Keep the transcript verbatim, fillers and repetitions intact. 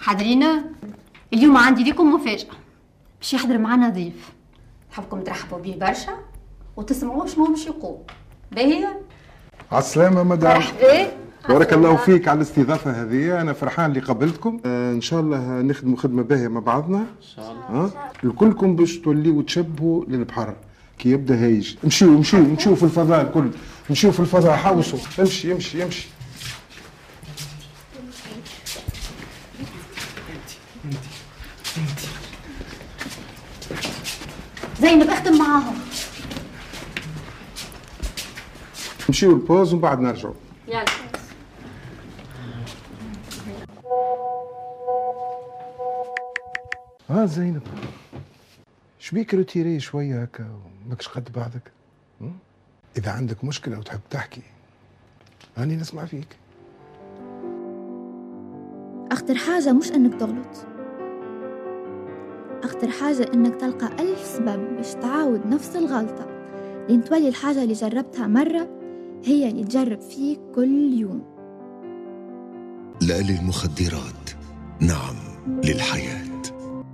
حاضرين. اليوم عندي ليكم مفاجأة، باش يحضر معنا ضيف، نحبكم ترحبوا بيه برشا وتسمعوا شنو باش يقول. باهية؟ على السلامة مدام. مرحبا. بارك الله فيك على الاستضافة هذه، أنا فرحان اللي قبلتكم. آه إن شاء الله نخدموا خدمة باهية مع بعضنا. إن شاء الله. آه؟ الكلكم باش توليوا تشبهوا للبحر كي يبدا هايج. امشيوا امشيوا امشيوا في الفضاء الكل، امشيوا في الفضاء، حوسوا، امشي امشي امشي. زينب اختم معاهم. امشيوا البوز ومن بعد نرجعوا. يلا. ها زينب، شبيك روتيري شويه هكا وماكش قد بعضك؟ اذا عندك مشكله وتحب تحكي هاني نسمع فيك. اخطر حاجه مش انك تغلط، اخطر حاجه انك تلقى الف سبب باش تعاود نفس الغلطه، لين تولي الحاجه اللي جربتها مره هي اللي تجرب فيك كل يوم. لا للمخدرات، نعم للحياه.